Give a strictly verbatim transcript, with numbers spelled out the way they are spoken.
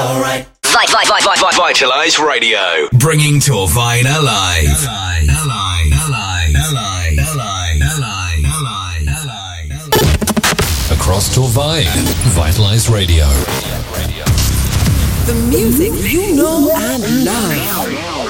Alright. Vitalize Radio. Bringing Torvine alive. Alive. Alive. Alive. Alive. Alive. Alive. Alive. Alive. Across Torvine. Vitalize Radio. The music you know and love.